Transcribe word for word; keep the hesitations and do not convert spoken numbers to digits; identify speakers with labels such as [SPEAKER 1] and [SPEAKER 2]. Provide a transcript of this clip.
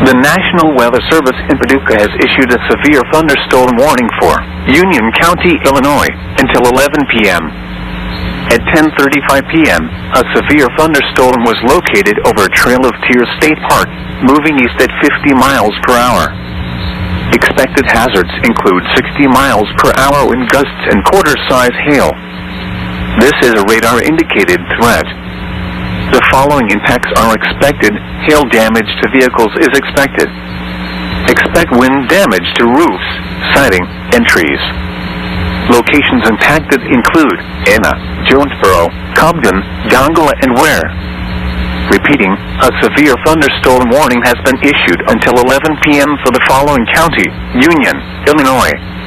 [SPEAKER 1] The National Weather Service in Paducah has issued a severe thunderstorm warning for Union County, Illinois, until eleven p m At ten thirty-five p m, a severe thunderstorm was located over Trail of Tears State Park, moving east at fifty miles per hour. Expected hazards include sixty miles per hour wind gusts and quarter-size hail. This is a radar-indicated threat. The following impacts are expected. Hail damage to vehicles is expected. Expect wind damage to roofs, siding, and trees. Locations impacted include Enna, Jonesboro, Cobden, Dongola, and Ware. Repeating, a severe thunderstorm warning has been issued until eleven p m for the following county: Union, Illinois,